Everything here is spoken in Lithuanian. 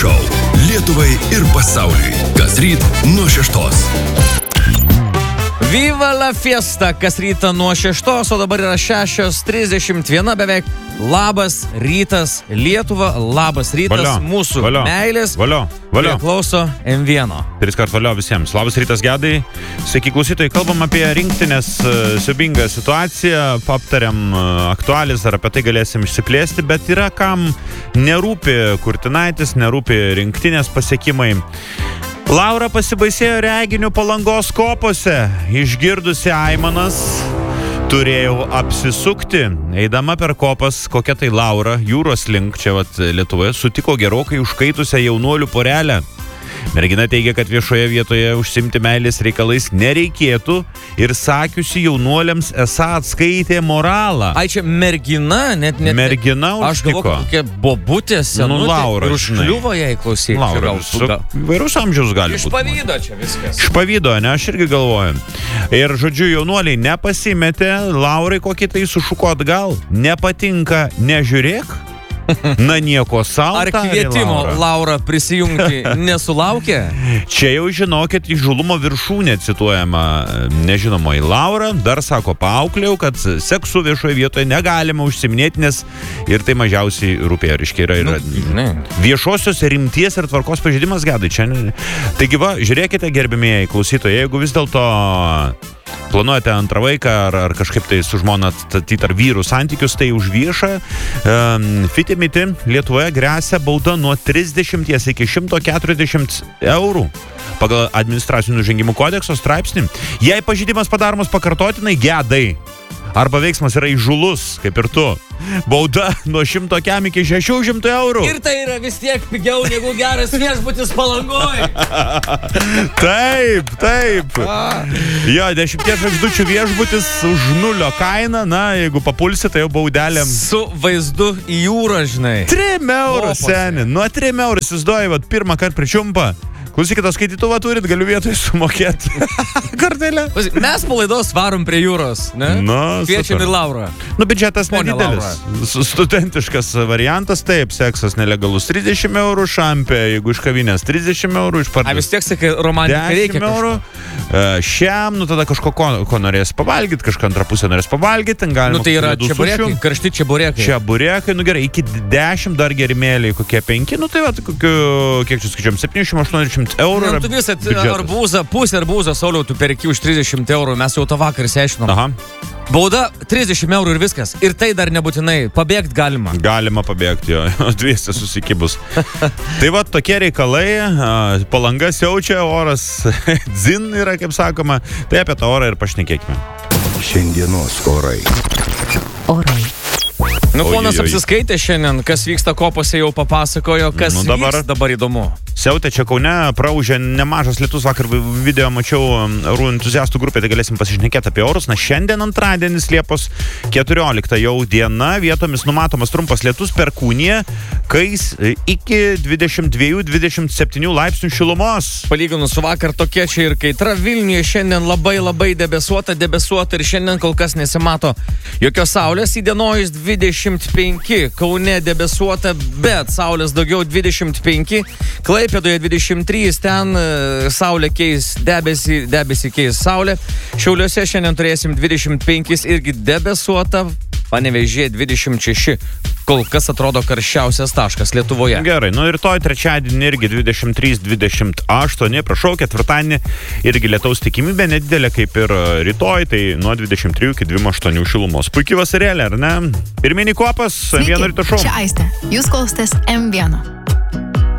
šou Lietuvai ir pasauliui. Kasryt nuo 6. Viva la fiesta, kas rytą nuo 6, o dabar yra 6:31 beveik. Labas rytas Lietuva, labas rytas valio, mūsų valio, meilės, valio. Klauso M1. 3 kart valio visiems. Labas rytas, Gedai. Sveiki klausytojai, kalbam apie rinktinės siaubingą situaciją, aptariam aktualis, ar apie tai galėsim išsiplėsti, bet yra kam nerūpi Kurtinaitis, nerūpi rinktinės pasiekimai. Laura pasibaisėjo reginių Palangos kopose, išgirdusi aimanas, turėjau apsisukti. Eidama per kopas, kokia tai Laura, jūros link, čia Lietuvoje, sutiko gerokai užkaitusią jaunuolių porelę. Mergina teigia, kad viešoje vietoje užsimti meilės reikalais nereikėtų ir sakiusi jaunuoliams esą atskaitė moralą. Ai, čia mergina, net mergina užtiko. Aš galvoju, kokia bobutė senutė, Laura, ir užkliuvo jai klausyti. Laura, vairūs amžiaus gali būti. Iš pavydo čia viskas. Iš pavydo, ne, aš irgi galvoju. Ir, žodžiu, jaunuoliai nepasimetė, Laurai kokį tai sušuko atgal. Nepatinka, nežiūrėk. Na nieko sau. Ar kvietimo Laura prisijungti nesulaukė? Čia jau žinokit, įžulumo viršūnė cituojama nežinomoji Laura. Dar sako, paauklėjau, kad seksu viešoje vietoje negalima užsiminėti, nes ir tai mažiausiai rūpėjo. Yra viešosios rimties ir tvarkos pažeidimas, Gedai. Taigi va, žiūrėkite, gerbimieji klausytojai, jeigu vis dėlto planuojate antrą vaiką ar kažkaip tai su žmona statyti ar vyrų santykius, tai už viešą fitimiti Lietuvoje gresia bauda nuo 30 iki 140 eurų pagal administracinių nužengimų kodekso straipsnį. Jei pažeidimas padaromas pakartotinai, Gedai, arba veiksmas yra įžulus, kaip ir tu, bauda nuo 100 iki 600 eurų. Ir tai yra vis tiek pigiau negu geras viešbutis Palangoje. Taip. Jo, 10 žvaigždučių viešbutis už 0 kainą, na, jeigu papulsi, tai jau baudelėm. Su vaizdu į jūrą, žinai. 3 eurų, seni. Nuo 3 eurų, įsivaizduoji, pirmą kartą pričiumpa. Klausykite, skaitytuvą turit, galiu vietoj sumokėti kartelę. Mes po laidos varom prie jūros, ne? Kviečiam ir Laurą. Biudžetas nedidelis. Studentiškas variantas, taip, seksas nelegalus 30 eurų, šampė, jeigu iš kavinės 30 eurų, iš parduotuvės. Vis tiek sakai, romantika reikia 10 eurų. Šiam, tada kažko ko norės pavalgyti, kažką antrą pusę norės pavalgyti, ten galima. Tai yra čeburekai, karšti čeburekai. Čeburekai, gerai, iki 10 dar gerimėliai, kokie 5, tai va, kiek čia skaičiuom, 700-800 eurų. Tu visą arbūzą, pusę arbūzą, Sauliau, tu perki už 30 eurų, mes jau to vakar išsiaiškinom. Aha. Bauda 30 eurų ir viskas. Ir tai dar nebūtinai. Pabėgti galima. Galima pabėgti, jo. Dviesi susikibus. Tai va, tokie reikalai. Palanga siaučia, oras dzin yra, kaip sakoma. Tai apie tą orą ir pašnekėkime. Šiandienos orai. Ponas apsiskaitė šiandien, kas vyksta kopose, jau papasakojo, kas dabar įdomu. Siautė čia Kaune, praužė nemažas lietus, vakar video mačiau orų entuziastų grupė, tai galėsim pasišnekėti apie orus. Na, šiandien antradienis, Liepos 14 jau diena, vietomis numatomas trumpas lietus, Perkūnija, kais iki 22-27 laipsnių šilumos. Palyginus su vakar tokia čia ir kaitra, Vilniuje šiandien labai debesuota ir šiandien kol kas nesimato jokios saulės, įdienojus 25, Kaune debesuota, bet saulės daugiau 25, Klaipėdoje 23, ten saulė keis debesį keis saulė. Šiauliuose šiandien turėsim 25, irgi debesuota, Panevėžyje 26. Kol kas atrodo karščiausias taškas Lietuvoje. Gerai, ir rytoj trečiadienį irgi 23-28, prašau, ketvirtadienį irgi lietaus tikimybė nedidelė kaip ir rytoj, tai nuo 23 iki 28 šilumos. Puikiai vasarėlė, ar ne? Pirminį kopas, M1 ryto šou. Čia Aistė, jūs klausotės M1.